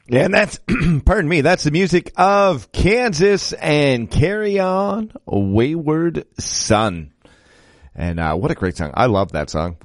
And that's, pardon me, that's the music of Kansas and Carry On, Wayward Son. And what a great song. I love that song.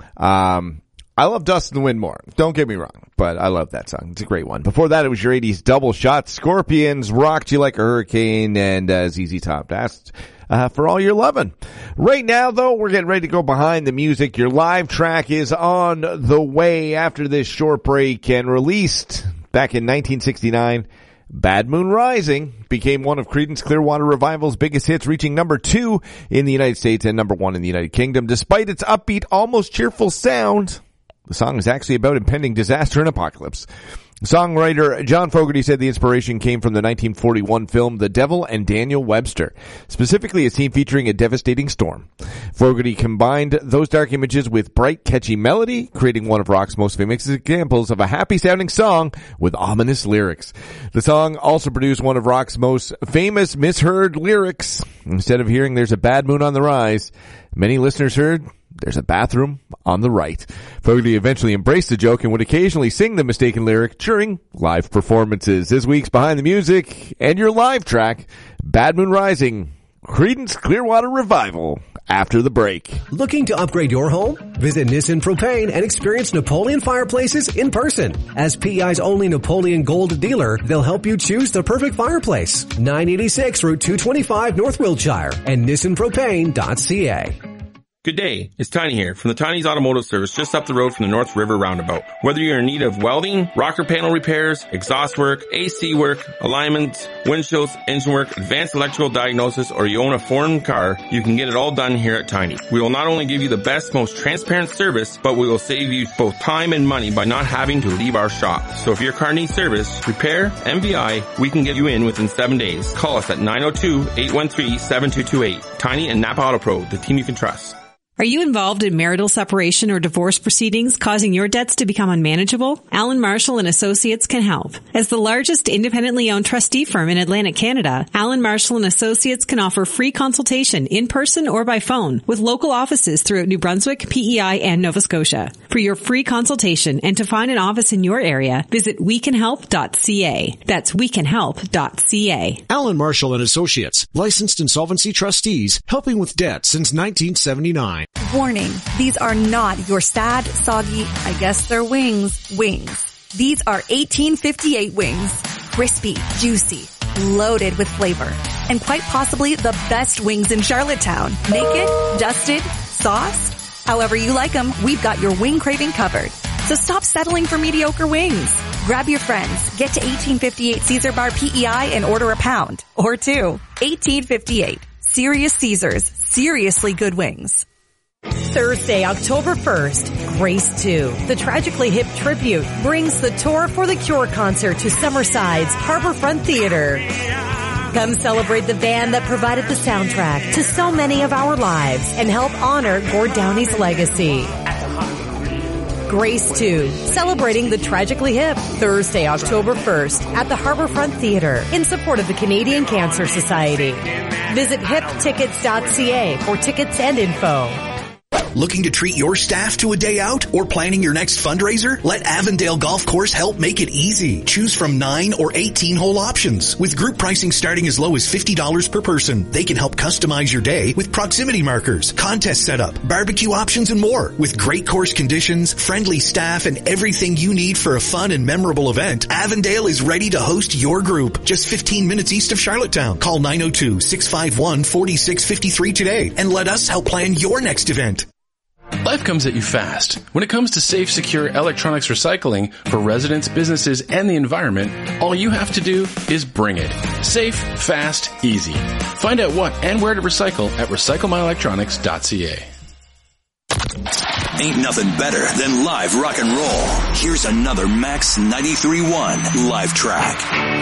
I love Dust in the Wind more. Don't get me wrong, but I love that song. It's a great one. Before that, it was your 80s double shot. Scorpions, Rocked You Like a Hurricane, and ZZ Top. Asked for all your lovin'. Right now, though, we're getting ready to go behind the music. Your live track is on the way after this short break, and released back in 1969. Bad Moon Rising became one of Creedence Clearwater Revival's biggest hits, reaching number 2 in the United States and number 1 in the United Kingdom. Despite its upbeat, almost cheerful sound, the song is actually about impending disaster and apocalypse. Songwriter John Fogerty said the inspiration came from the 1941 film The Devil and Daniel Webster, specifically a scene featuring a devastating storm. Fogerty combined those dark images with bright, catchy melody, creating one of rock's most famous examples of a happy-sounding song with ominous lyrics. The song also produced one of rock's most famous misheard lyrics. Instead of hearing "There's a bad moon on the rise," many listeners heard "There's a bathroom on the right." Fogerty eventually embraced the joke and would occasionally sing the mistaken lyric during live performances. This week's Behind the Music and your live track, Bad Moon Rising, Creedence Clearwater Revival, after the break. Looking to upgrade your home? Visit Nissan Propane and experience Napoleon fireplaces in person. As PEI's only Napoleon Gold dealer, they'll help you choose the perfect fireplace. 986 Route 225 North Wiltshire and nissanpropane.ca. Good day, it's Tiny here from the Tiny's Automotive Service just up the road from the North River Roundabout. Whether you're in need of welding, rocker panel repairs, exhaust work, AC work, alignments, windshields, engine work, advanced electrical diagnosis, or you own a foreign car, you can get it all done here at Tiny. We will not only give you the best, most transparent service, but we will save you both time and money by not having to leave our shop. So if your car needs service, repair, MVI, we can get you in within 7 days. Call us at 902-813-7228. Tiny and Napa Auto Pro, the team you can trust. Are you involved in marital separation or divorce proceedings causing your debts to become unmanageable? Allen Marshall & Associates can help. As the largest independently owned trustee firm in Atlantic Canada, Allen Marshall & Associates can offer free consultation in person or by phone with local offices throughout New Brunswick, PEI, and Nova Scotia. For your free consultation and to find an office in your area, visit wecanhelp.ca. That's wecanhelp.ca. Allen Marshall & Associates, licensed insolvency trustees, helping with debt since 1979. Warning, these are not your sad, soggy, I guess they're wings. These are 1858 wings. Crispy, juicy, loaded with flavor, and quite possibly the best wings in Charlottetown. Naked, dusted, sauced, however you like them, we've got your wing craving covered. So stop settling for mediocre wings. Grab your friends, get to 1858 Caesar Bar PEI and order a pound or two. 1858. Serious Caesars. Seriously good wings. Thursday, October 1st, Grace 2, the Tragically Hip Tribute, brings the Tour for the Cure concert to Summerside's Harborfront Theater. Come celebrate the band that provided the soundtrack to so many of our lives and help honor Gord Downey's legacy. Grace 2, celebrating the Tragically Hip, Thursday, October 1st at the Harborfront Theater in support of the Canadian Cancer Society. Visit hiptickets.ca for tickets and info. Looking to treat your staff to a day out or planning your next fundraiser? Let Avondale Golf Course help make it easy. Choose from 9 or 18 hole options. With group pricing starting as low as $50 per person, they can help customize your day with proximity markers, contest setup, barbecue options, and more. With great course conditions, friendly staff, and everything you need for a fun and memorable event, Avondale is ready to host your group. Just 15 minutes east of Charlottetown. Call 902-651-4653 today and let us help plan your next event. Life comes at you fast. When it comes to safe, secure electronics recycling for residents, businesses, and the environment, all you have to do is bring it. Safe, fast, easy. Find out what and where to recycle at recyclemyelectronics.ca. Ain't nothing better than live rock and roll. Here's another Max 93.1 live track.